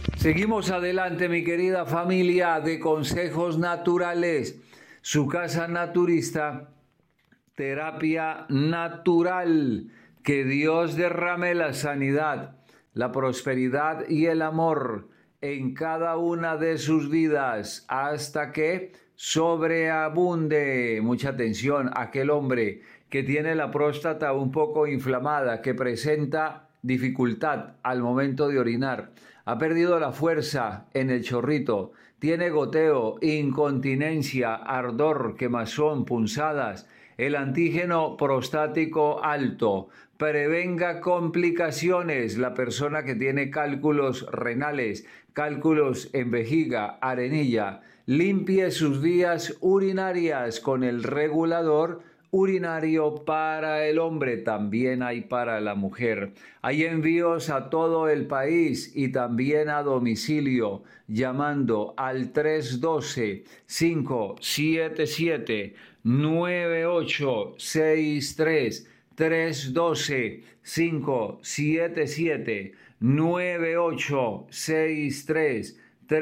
Seguimos adelante, mi querida familia de Consejos Naturales, su casa naturista, terapia natural. Que Dios derrame la sanidad, la prosperidad y el amor en cada una de sus vidas hasta que sobreabunde. Mucha atención, aquel hombre que tiene la próstata un poco inflamada, que presenta dificultad al momento de orinar, ha perdido la fuerza en el chorrito, tiene goteo, incontinencia, ardor, quemazón, punzadas, el antígeno prostático alto. Prevenga complicaciones. La persona que tiene cálculos renales, cálculos en vejiga, arenilla, limpie sus vías urinarias con el regulador urinario para el hombre, también hay para la mujer. Hay envíos a todo el país y también a domicilio, llamando al 312-577-9863, 312-577-9863,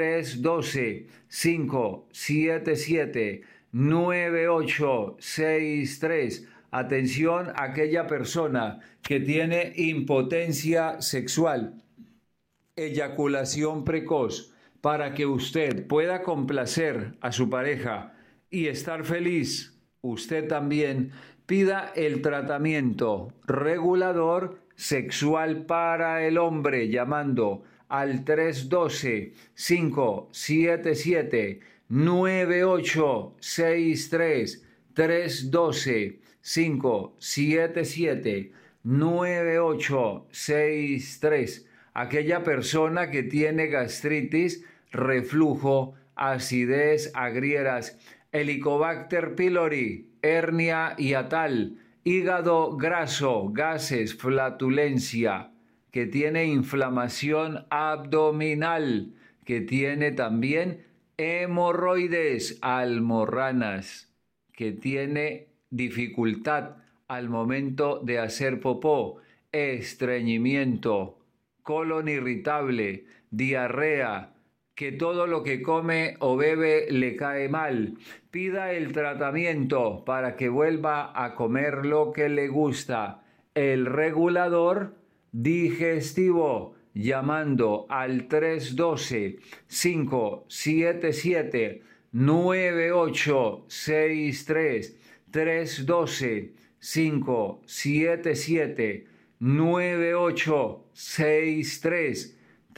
312-577-9863. Atención a aquella persona que tiene impotencia sexual, eyaculación precoz, para que usted pueda complacer a su pareja y estar feliz. Usted también pida el tratamiento regulador sexual para el hombre llamando al 312-577-9863, 312-577-9863. Aquella persona que tiene gastritis, reflujo, acidez, agrieras, Helicobacter pylori, hernia hiatal, hígado graso, gases, flatulencia, que tiene inflamación abdominal, que tiene también hemorroides, almorranas, que tiene dificultad al momento de hacer popó, estreñimiento, colon irritable, diarrea, que todo lo que come o bebe le cae mal. Pida el tratamiento para que vuelva a comer lo que le gusta. El regulador digestivo, llamando al 312-577-9863, 312-577-9863,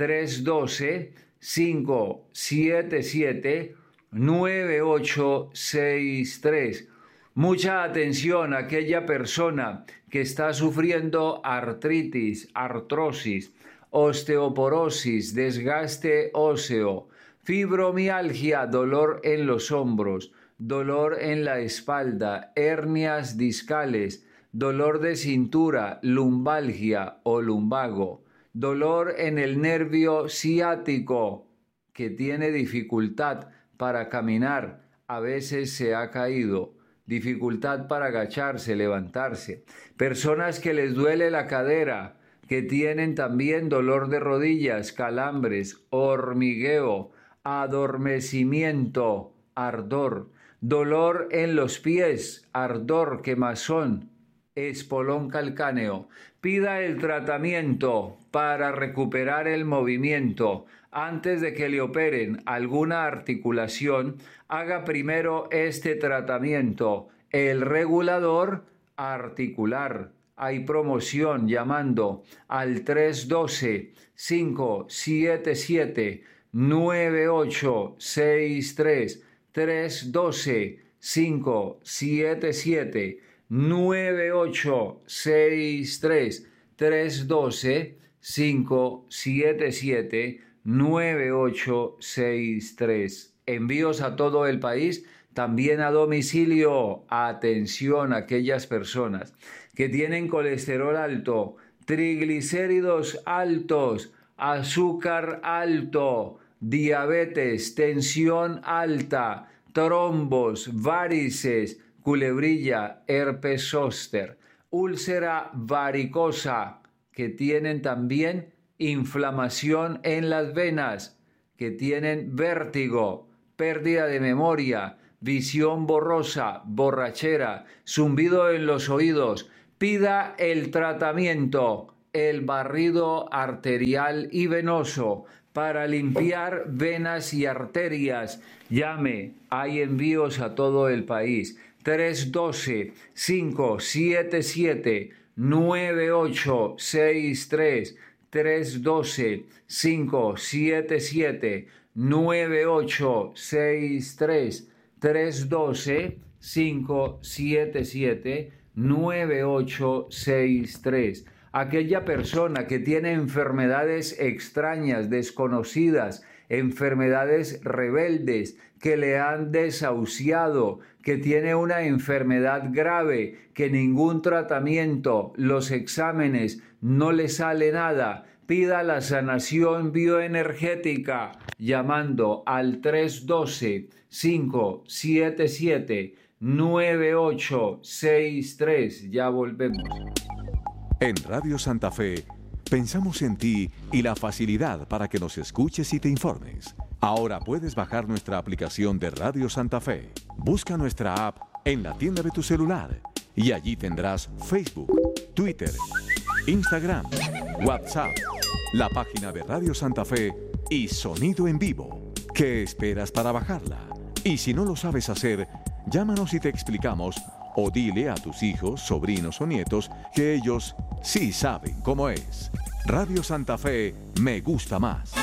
312-577-9863. Mucha atención a aquella persona que está sufriendo artritis, artrosis, osteoporosis, desgaste óseo, fibromialgia, dolor en los hombros, dolor en la espalda, hernias discales, dolor de cintura, lumbalgia o lumbago, dolor en el nervio ciático, que tiene dificultad para caminar, a veces se ha caído, dificultad para agacharse, levantarse, personas que les duele la cadera, que tienen también dolor de rodillas, calambres, hormigueo, adormecimiento, ardor, dolor en los pies, ardor, quemazón, espolón calcáneo. Pida el tratamiento para recuperar el movimiento. Antes de que le operen alguna articulación, haga primero este tratamiento, el regulador articular. Hay promoción llamando al 312-577-9863, 312-577-9863, 312-577-9863. Envíos a todo el país, también a domicilio. Atención a aquellas personas que tienen colesterol alto, triglicéridos altos, azúcar alto, diabetes, tensión alta, trombos, varices, culebrilla, herpes zóster, úlcera varicosa, que tienen también inflamación en las venas, que tienen vértigo, pérdida de memoria, visión borrosa, borrachera, zumbido en los oídos, pida el tratamiento, el barrido arterial y venoso para limpiar venas y arterias. Llame, hay envíos a todo el país. 312-577-9863. 312-577-9863. 312-577-9863. Aquella persona que tiene enfermedades extrañas, desconocidas, enfermedades rebeldes, que le han desahuciado, que tiene una enfermedad grave, que ningún tratamiento, los exámenes, no le sale nada, pida la sanación bioenergética llamando al 312-577-9863. Ya volvemos. En Radio Santa Fe, pensamos en ti y la facilidad para que nos escuches y te informes. Ahora puedes bajar nuestra aplicación de Radio Santa Fe. Busca nuestra app en la tienda de tu celular y allí tendrás Facebook, Twitter, Instagram, WhatsApp, la página de Radio Santa Fe y sonido en vivo. ¿Qué esperas para bajarla? Y si no lo sabes hacer, llámanos y te explicamos, o dile a tus hijos, sobrinos o nietos que ellos sí saben cómo es. Radio Santa Fe me gusta más.